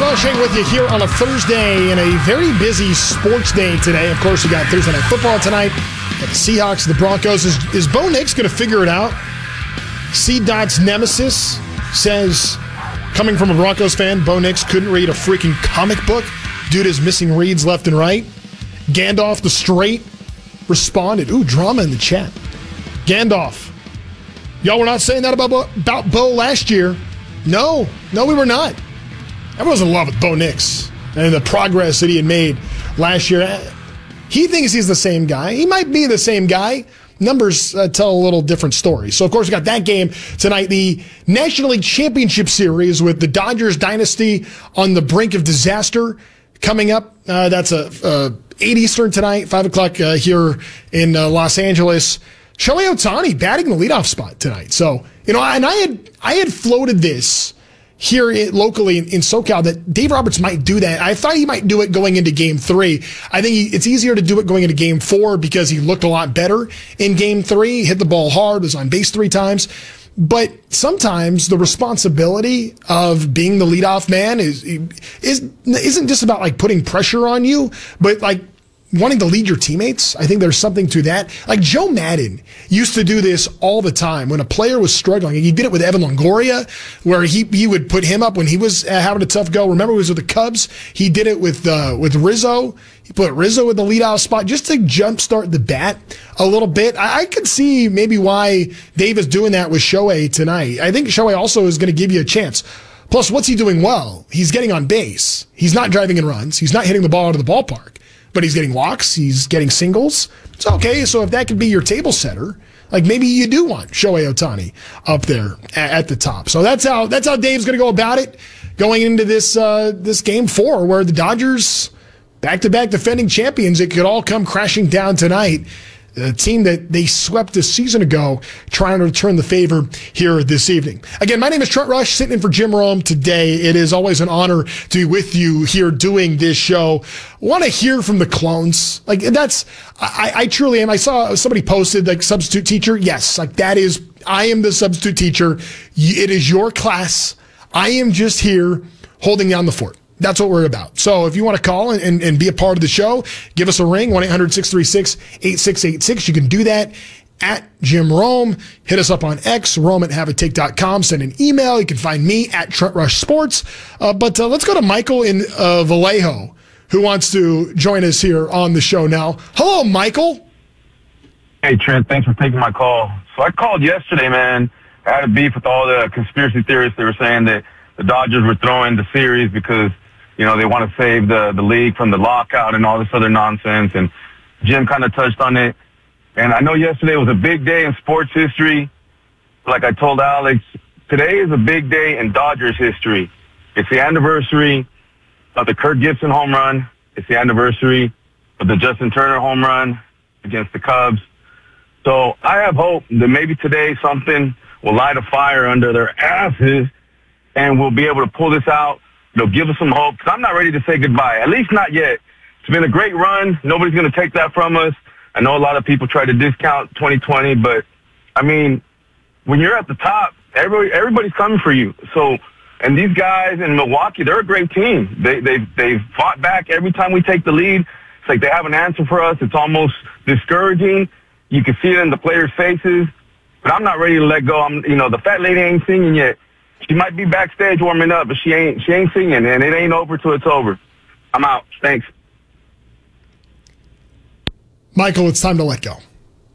Rush hanging with you here on a Thursday and a very busy sports day today. Of course, we got Thursday Night Football tonight. Got the Seahawks and the Broncos. Is Bo Nix going to figure it out? C-Dot's nemesis says, coming from a Broncos fan, Bo Nix couldn't read a freaking comic book. Dude is missing reads left and right. Gandalf the Straight responded. Ooh, drama in the chat. Gandalf, y'all were not saying that about Bo last year. No, we were not. Everyone's in love with Bo Nix and the progress that he had made last year. He thinks he's the same guy. He might be the same guy. Numbers tell a little different story. So, of course, we got that game tonight. The National League Championship Series with the Dodgers dynasty on the brink of disaster coming up. That's 8 Eastern tonight, 5 o'clock here in Los Angeles. Shohei Ohtani batting the leadoff spot tonight. So, and I had floated this here locally in SoCal that Dave Roberts might do that. I thought he might do it going into Game 3. I think it's easier to do it going into Game 4 because he looked a lot better in Game 3, hit the ball hard, was on base 3 times. But sometimes the responsibility of being the leadoff man isn't just about like putting pressure on you, but like wanting to lead your teammates. I think there's something to that. Like Joe Madden used to do this all the time when a player was struggling. He did it with Evan Longoria, where he would put him up when he was having a tough go. Remember, it was with the Cubs. He did it with Rizzo. He put Rizzo in the leadoff spot just to jumpstart the bat a little bit. I could see maybe why Dave is doing that with Shohei tonight. I think Shohei also is going to give you a chance. Plus, what's he doing well? He's getting on base. He's not driving in runs. He's not hitting the ball out of the ballpark. But he's getting walks, he's getting singles. It's okay. So if that could be your table setter, like maybe you do want Shohei Ohtani up there at the top. So that's how Dave's going to go about it going into this Game 4 where the Dodgers, back-to-back defending champions, it could all come crashing down tonight. A team that they swept a season ago, trying to return the favor here this evening. Again, my name is Trent Rush, sitting in for Jim Rome today. It is always an honor to be with you here doing this show. Want to hear from the clones? Like I truly am. I saw somebody posted like substitute teacher. Yes, like that is. I am the substitute teacher. It is your class. I am just here holding down the fort. That's what we're about. So if you want to call and be a part of the show, give us a ring, 1-800-636-8686. You can do that at Jim Rome. Hit us up on X, rome@haveatake.com. Send an email. You can find me at Trent Rush Sports. But let's go to Michael in Vallejo, who wants to join us here on the show now. Hello, Michael. Hey, Trent. Thanks for taking my call. So I called yesterday, man. I had a beef with all the conspiracy theorists. They were saying that the Dodgers were throwing the series because they want to save the league from the lockout and all this other nonsense. And Jim kind of touched on it. And I know yesterday was a big day in sports history. Like I told Alex, today is a big day in Dodgers history. It's the anniversary of the Kirk Gibson home run. It's the anniversary of the Justin Turner home run against the Cubs. So I have hope that maybe today something will light a fire under their asses and we'll be able to pull this out. It'll give us some hope, because I'm not ready to say goodbye, at least not yet. It's been a great run. Nobody's going to take that from us. I know a lot of people try to discount 2020, but, I mean, when you're at the top, everybody's coming for you. So, and these guys in Milwaukee, they're a great team. They've fought back every time we take the lead. It's like they have an answer for us. It's almost discouraging. You can see it in the players' faces, but I'm not ready to let go. The fat lady ain't singing yet. She might be backstage warming up, but she ain't singing, and it ain't over till it's over. I'm out. Thanks. Michael, it's time to let go.